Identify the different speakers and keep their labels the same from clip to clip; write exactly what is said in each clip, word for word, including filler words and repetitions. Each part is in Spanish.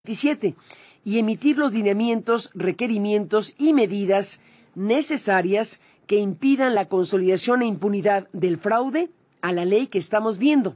Speaker 1: veintisiete y emitir los lineamientos, requerimientos y medidas necesarias que impidan la consolidación e impunidad del fraude a la ley que estamos viendo.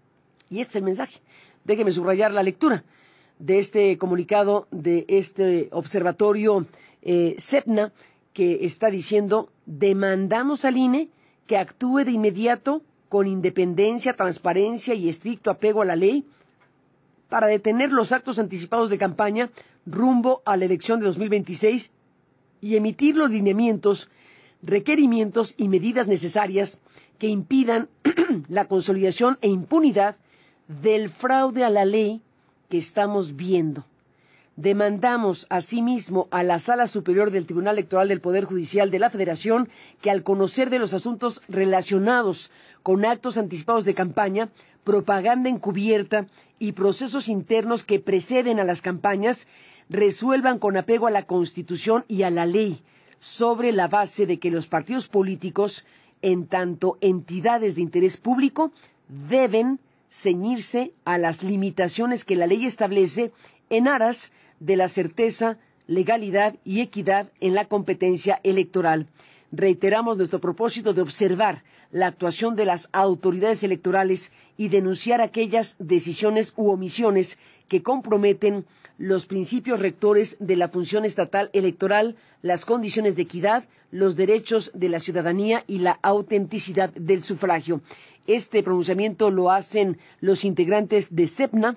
Speaker 1: Y este es el mensaje. Déjeme subrayar la lectura de este comunicado de este observatorio eh, SEPNA, que está diciendo: demandamos al I N E que actúe de inmediato con independencia, transparencia y estricto apego a la ley para detener los actos anticipados de campaña rumbo a la elección de dos mil veintiséis y emitir los lineamientos, requerimientos y medidas necesarias que impidan la consolidación e impunidad del fraude a la ley que estamos viendo. Demandamos asimismo a la Sala Superior del Tribunal Electoral del Poder Judicial de la Federación que, al conocer de los asuntos relacionados con actos anticipados de campaña, propaganda encubierta y procesos internos que preceden a las campañas, resuelvan con apego a la Constitución y a la ley, sobre la base de que los partidos políticos, en tanto entidades de interés público, deben ceñirse a las limitaciones que la ley establece en aras de la certeza, legalidad y equidad en la competencia electoral. Reiteramos nuestro propósito de observar la actuación de las autoridades electorales y denunciar aquellas decisiones u omisiones que comprometen los principios rectores de la función estatal electoral, las condiciones de equidad, los derechos de la ciudadanía y la autenticidad del sufragio. Este pronunciamiento lo hacen los integrantes de SEPNA,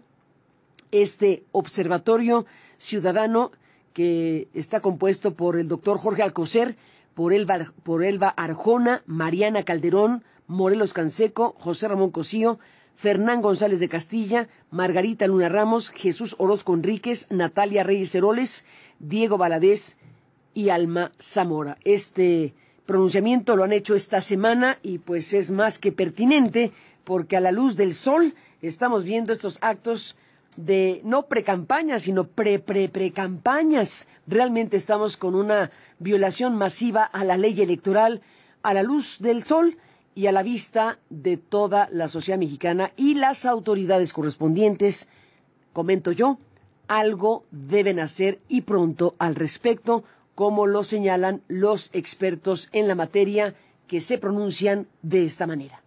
Speaker 1: este observatorio ciudadano que está compuesto por el doctor Jorge Alcocer, por Elba, por Elba Arjona, Mariana Calderón, Morelos Canseco, José Ramón Cosío, Fernán González de Castilla, Margarita Luna Ramos, Jesús Orozco Enríquez, Natalia Reyes Heroles, Diego Valadez y Alma Zamora. Este pronunciamiento lo han hecho esta semana y pues es más que pertinente, porque a la luz del sol estamos viendo estos actos de no pre-campañas, sino pre-pre-pre-campañas. Realmente estamos con una violación masiva a la ley electoral a la luz del sol y a la vista de toda la sociedad mexicana y las autoridades correspondientes. Comento yo, algo deben hacer y pronto al respecto, como lo señalan los expertos en la materia que se pronuncian de esta manera.